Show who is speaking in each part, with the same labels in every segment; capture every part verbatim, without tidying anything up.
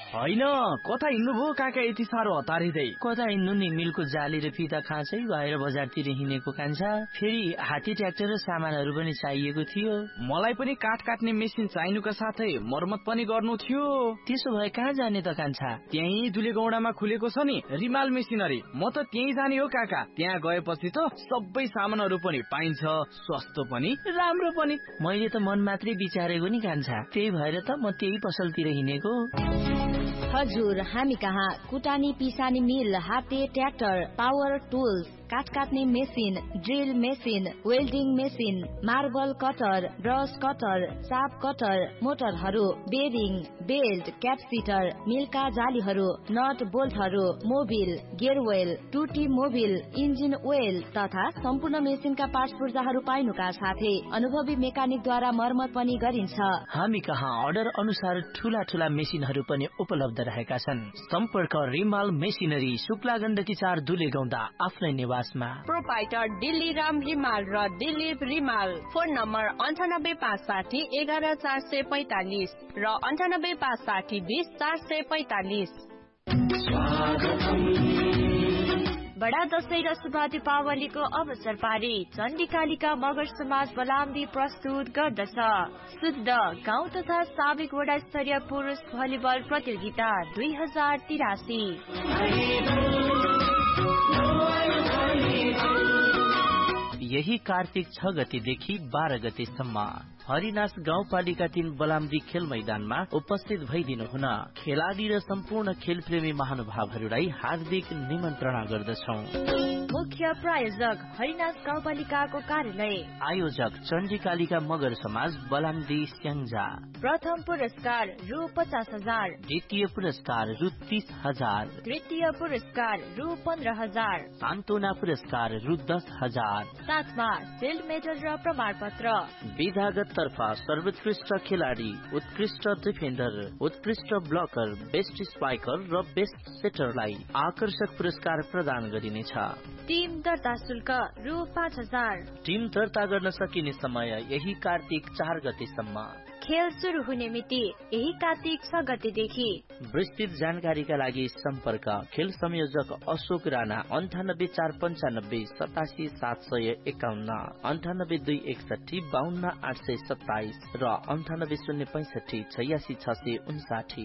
Speaker 1: होइन कता हिँड्नु भयो काका यति साह्रो हतारिँदै?
Speaker 2: कता हिँड्नु नि, मिलको जाली र फिता खाँचै भएर बजारतिर हिँडेको कान्छा। फेरि हात्ती ट्र्याक्टर र सामानहरू पनि चाहिएको थियो।
Speaker 1: मलाई पनि काठ काट्ने मेसिन चाहिनुका साथै मर्मत पनि गर्नु थियो।
Speaker 2: त्यसो भए कहाँ जाने त कान्छा?
Speaker 1: त्यही दुलेगौडामा खुलेको छ नि रिमाल मेसिनरी, म त त्यही जाने हो काका। त्यहाँ गएपछि त सबै सामानहरू पनि पाइन्छ, सस्तो पनि राम्रो पनि।
Speaker 2: मैले त मन मात्रै विचारेको नि कान्छा, त्यही भएर त म त्यही पसलतिर हिँडेको।
Speaker 3: हजुर, हामी कहाँ कुटानी पिसानी मिल, हाते ट्र्याक्टर, पावर टुल्स, काठ काट्ने machine, drill machine, welding machine, marble cutter, brush cutter, चाप cutter, मोटरहरू, bearing, belt, क्यापसिटर, मिलका जालीहरू, not बोल्टहरू, Mobil, गेयरवेल, टुटी मोबिल, इन्जिन ओइल तथा सम्पूर्ण मेसिनका पार्ट्स पूर्जाहरू पाइनुका साथै अनुभवी मेकानिकद्वारा मर्मत पनि गरिन्छ।
Speaker 2: हामी कहाँ अर्डर अनुसार ठूला ठूला मेसिनहरू पनि उपलब्ध रहेका छन्। सम्पर्क रिमाल मेसिनरी, शुक्ला गण्डकी चार दुलेगौंडा, आफ्नै निवासमा।
Speaker 3: प्रोपाइटर दिल्ली राम रिमाल र दिलीप रिमाल। फोन नम्बर अन्ठानब्बे पाँच साठी एघार चार सय पैतालिस र अन्ठानब्बे पाँच साठी बीस चार सय पैतालिस। बडा दशैं र शुभ दीपावलीको अवसर पारी चण्डीकालिका मगर समाज बलाम्दी प्रस्तुत गर्दछ शुद्ध गाउँ तथा साविक वडा स्तरीय पुरुष भलिबल प्रतियोगिता दुई हजार तिरासी।
Speaker 2: यही कार्तिक छ गतेदेखि बाह्र गतेसम्म हरिनाश गाउँपालिका तीन बलाम्दी खेल मैदानमा उपस्थित भइदिनु हुन खेलाडी र सम्पूर्ण खेलप्रेमी महानुभावहरूलाई हार्दिक निमन्त्रणा गर्दछौं।
Speaker 3: मुख्य प्रायोजक हरिनाश गाउँपालिकाको कार्यालय।
Speaker 2: आयोजक चण्डीकालिका मगर समाज बलाम्दी स्याङ्जा।
Speaker 3: प्रथम पुरस्कार रु पचास हजार,
Speaker 2: द्वितीय पुरस्कार रु तीस हजार,
Speaker 3: तृतीय पुरस्कार रु पन्ध्र हजार,
Speaker 2: सान्त्वना पुरस्कार रु दस हजार,
Speaker 3: साथमा सिल्ड मेडल र प्रमाण पत्र।
Speaker 2: विभागत तर्फा सर्वोत्कृष्ट खेलाडी, उत्कृष्ट डिफेन्डर, उत्कृष्ट ब्लकर, बेस्ट स्ट्राइकर र बेस्ट सेटरलाई आकर्षक पुरस्कार प्रदान गरिनेछ।
Speaker 3: टिम दर्ता शुल्क रु पाँच हजार।
Speaker 2: टिम दर्ता गर्न सकिने समय यही कार्तिक चार गतेसम्म।
Speaker 3: खेल शुरू हुने मिति यही कार्तिक छ गतेदेखि।
Speaker 2: विस्तृत जानकारीका लागि सम्पर्क खेल संयोजक अशोक राणा अन्ठानब्बे चार पञ्चानब्बे सतासी सात सय एकाउन्न, अन्ठानब्बे दुई एकसठी बाहन्न आठ सय सत्ताइस र अन्ठानब्बे शून्य पैंसठी छयासी छ सय उन्साठी।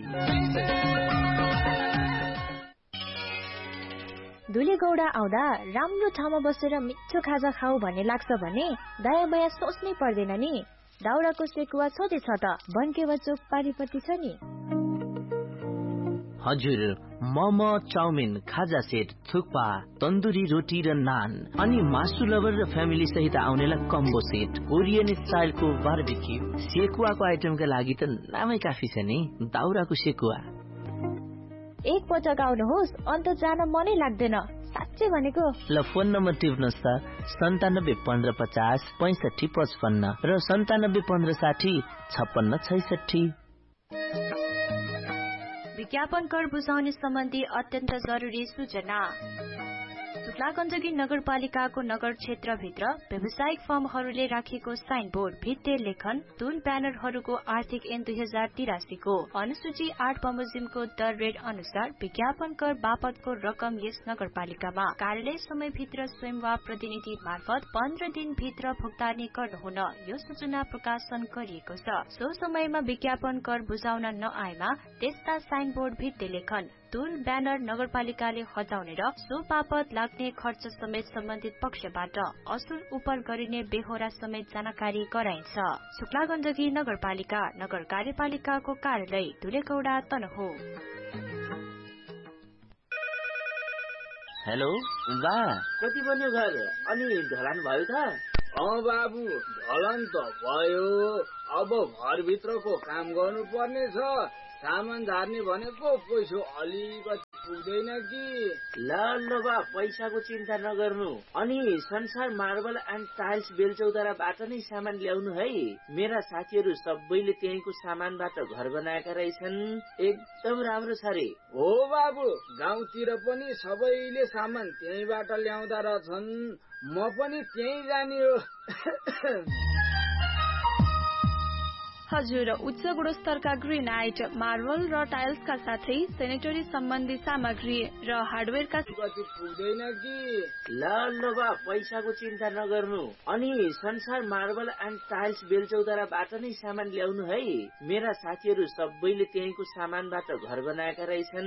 Speaker 3: दुलेगौडा आउँदा राम्रो ठाउँमा बसेर मिठो खाजा खाऊ भन्ने लाग्छ भने दायाँ बायाँ सोच्नै पर्दैन नि। दाउराको सेकुवा छँदै छ त बनकेवा चोक पारिपट्टि छ नि।
Speaker 2: हजुर, मोमो, चाउमिन, खाजा सेट, थुक्पा, तन्दुरी रोटी र नान अनि मासु लभर र फ्यामिली सहित आउनेलाई कम्बो सेट, कोरियन स्टाइलको बारबिक्यू। सेकुवाको आइटमका लागि त नामै काफी छ नि, दाउराको सेकुवा।
Speaker 3: एक पटक आउनुहोस् अन्त जान मनै लाग्दैन, साँच्चै भनेको।
Speaker 2: ल फोन नम्बर टिप्नुहोस् त सन्तानब्बे पन्ध्र पचास पैंसठी पचपन्न र सन्तानब्बे पन्ध्र साठी छप्पन्न छैसठी।
Speaker 3: विज्ञापन कर बुझाउने सम्बन्धी अत्यन्त जरुरी सूचना। शुक्लागण्डकी नगरपालिकाको नगर क्षेत्रभित्र व्यावसायिक फर्महरूले राखेको साइनबोर्ड, भित्ते लेखन, तुल ब्यानरहरूको आर्थिक ऐन दुई हजार तिरासीको अनुसूची आठ बमोजिमको दर रेट अनुसार विज्ञापन कर बापतको रकम यस नगरपालिकामा कार्यालय समयभित्र स्वयं वा प्रतिनिधि मार्फत पन्ध्र दिन भित्र भुक्तानी गर्नुहुन यो सूचना प्रकाशन गरिएको छ। सो समयमा विज्ञापन कर बुझाउन नआएमा त्यस्ता साइनबोर्ड, भित्ते लेखन, तुल ब्यानर नगरपालिकाले हटाउने र सो बापत लाग्ने खर्च समेत सम्बन्धित पक्षबाट असुल उपर गरिने बेहोरा समेत जानकारी गराइन्छ। शुक्लागण्डकी नगरपालिका नगर कार्यपालिकाको कार्यालय दुलेगौडा तनहु।
Speaker 2: हेलो बा, कति बन्यो घर अनि ढलान भयो त?
Speaker 4: अँ बाबु, ढलान त भयो, अब घरभित्रको काम गर्नु पर्ने छ। सामान झार्ने भनेको पैसा अलिकति पुग्दैन कि।
Speaker 2: ल ल बा, पैसाको चिन्ता नगर्नु। अनि संसार मार्बल एन्ड टाइल्स बेलचौताराबाट नै सामान ल्याउनु है। मेरा साथीहरू सबैले त्यहीँको सामानबाट घर बनाएका रहेछन्, एकदम राम्रो छ रे।
Speaker 4: हो बाबु, गाउँतिर पनि सबैले सामान त्यहीँबाट ल्याउँदा रहेछन्, म पनि त्यहीँ जाने हो।
Speaker 5: हजुर, उच्च गुणस्तरका ग्रेनाइट, मार्बल र टाइल्सका साथै सेनेटरी सम्बन्धी सामग्री र हार्डवेयरका
Speaker 4: कति पुग्दैन कि
Speaker 2: ल ल बा पैसाको चिन्ता नगर्नु। अनि संसार मार्बल एन्ड टाइल्स बेलचौताराबाट नै सामान ल्याउनु है। मेरा साथीहरू सबैले त्यहीँको सामानबाट घर बनाएका रहेछन्।